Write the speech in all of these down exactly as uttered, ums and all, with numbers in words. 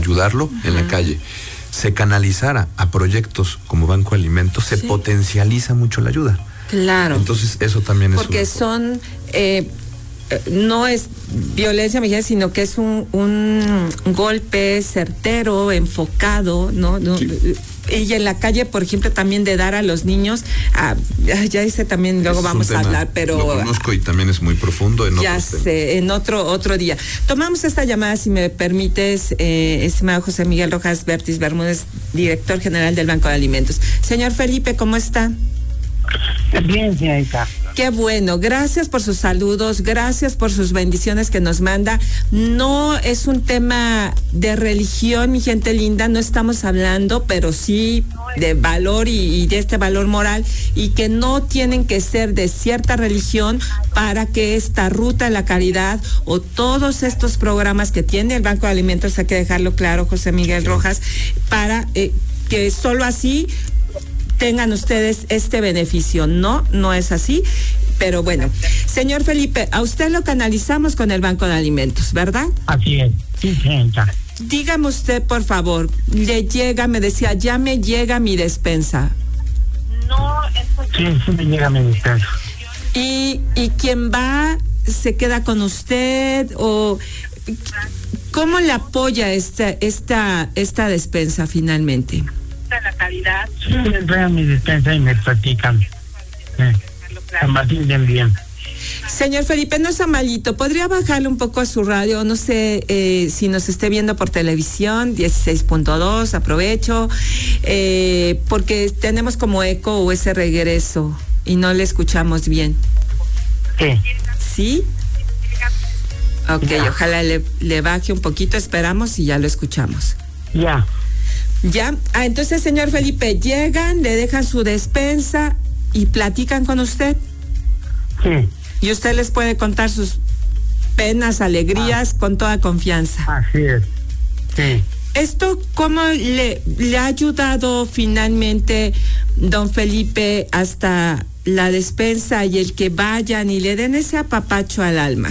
ayudarlo uh-huh. en la calle, se canalizara a proyectos como Banco de Alimentos, se sí. potencializa mucho la ayuda. Claro. Entonces eso también es porque una... son eh, no es violencia mexicana, sino que es un, un golpe certero, enfocado, ¿no? no sí. Y en la calle, por ejemplo, también de dar a los niños, a, ya dice también, luego vamos a hablar, pero... Lo conozco y también es muy profundo en ya sé, temas. en otro otro día. Tomamos esta llamada, si me permites, eh, estimado José Miguel Rojas Bertis Bermúdez, director general del Banco de Alimentos. Señor Felipe, ¿cómo está? Bien, señorita. Qué bueno, gracias por sus saludos, gracias por sus bendiciones que nos manda. No es un tema de religión, mi gente linda, no estamos hablando, pero sí de valor y, y de este valor moral, y que no tienen que ser de cierta religión para que esta ruta a la caridad o todos estos programas que tiene el Banco de Alimentos, hay que dejarlo claro, José Miguel Rojas, para eh, que solo así tengan ustedes este beneficio. No, no es así, pero bueno. Señor Felipe, a usted lo canalizamos con el Banco de Alimentos, ¿verdad? Así es, sí, señorita. Dígame usted, por favor, le llega, me decía, ya me llega mi despensa. No, sí, sí me llega mi despensa. ¿Y, y quién va, se queda con usted o cómo le apoya esta, esta, esta despensa finalmente? La calidad. Sí, me entregan mi despensa y me platican. Eh, me atienden bien. Señor Felipe, no sea malito, ¿podría bajarle un poco a su radio? No sé eh, si nos esté viendo por televisión, dieciséis punto dos, aprovecho, eh, porque tenemos como eco o ese regreso y no le escuchamos bien. Sí. ¿Sí? Ok, ya. Ojalá le, le baje un poquito, esperamos y ya lo escuchamos. Ya. Ya, ah, entonces, señor Felipe, llegan, le dejan su despensa y platican con usted. Sí. Y usted les puede contar sus penas, alegrías, ah. con toda confianza. Así es. Sí. ¿Esto cómo le, le ha ayudado finalmente, don Felipe, hasta la despensa y el que vayan y le den ese apapacho al alma?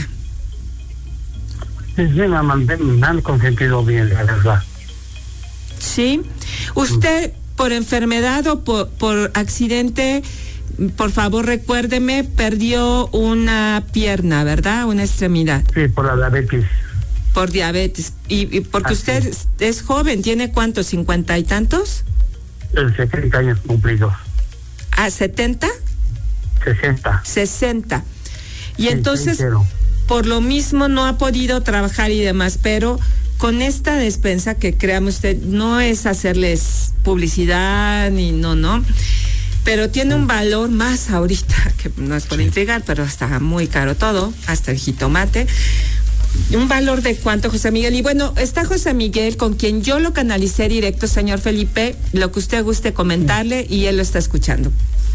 Sí, sí, me han, me han consentido bien, la verdad. Sí. Usted, por enfermedad o por, por accidente, por favor recuérdeme, perdió una pierna, ¿verdad? Una extremidad. Sí, por la diabetes. Por diabetes. Y, y porque Así. usted es, es joven, ¿tiene cuántos? ¿Cincuenta y tantos? setenta años cumplidos. ¿Ah, setenta? sesenta. sesenta. Y sí, entonces, sincero. por lo mismo no ha podido trabajar y demás, pero con esta despensa, que créame usted, no es hacerles publicidad ni no, no, pero tiene un valor más ahorita, que no es por sí. intrigar, pero está muy caro todo, hasta el jitomate. ¿Un valor de cuánto, José Miguel? Y bueno, está José Miguel, con quien yo lo canalicé directo, señor Felipe, lo que usted guste comentarle, y él lo está escuchando.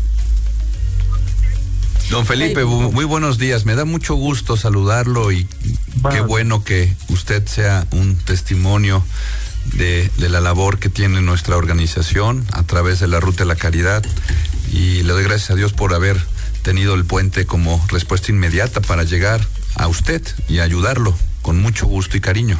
Don Felipe, muy buenos días. Me da mucho gusto saludarlo y bueno. Qué bueno que usted sea un testimonio de, de la labor que tiene nuestra organización a través de la Ruta de la Caridad, y le doy gracias a Dios por haber tenido el puente como respuesta inmediata para llegar a usted y ayudarlo con mucho gusto y cariño.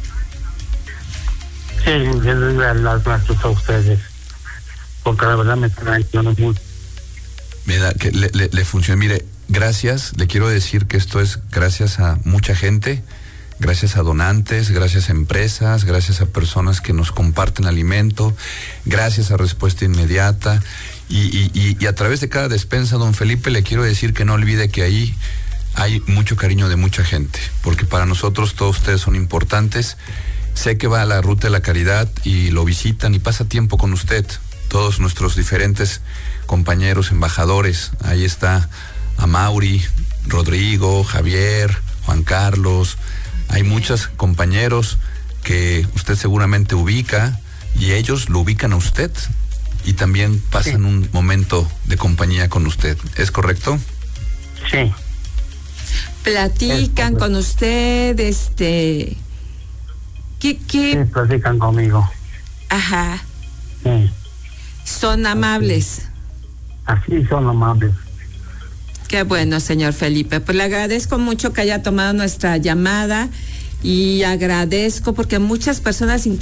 Sí, le doy las gracias a ustedes, porque la verdad me están ayudando mucho. Me da que le, le, le funcione. Mire, gracias, le quiero decir que esto es gracias a mucha gente, gracias a donantes, gracias a empresas, gracias a personas que nos comparten alimento, gracias a respuesta inmediata, y, y, y, y a través de cada despensa, don Felipe, le quiero decir que no olvide que ahí hay mucho cariño de mucha gente, porque para nosotros todos ustedes son importantes. Sé que va a la Ruta de la Caridad y lo visitan y pasa tiempo con usted, todos nuestros diferentes compañeros embajadores. Ahí está Amaury, Rodrigo, Javier, Juan Carlos. Hay muchos compañeros que usted seguramente ubica y ellos lo ubican a usted y también pasan sí. un momento de compañía con usted. ¿Es correcto? Sí. Platican es con usted, este... ¿Qué, qué? Sí, platican conmigo. Ajá. Sí. Son amables. Así, así son amables. Qué bueno, señor Felipe. Pues le agradezco mucho que haya tomado nuestra llamada y agradezco porque muchas personas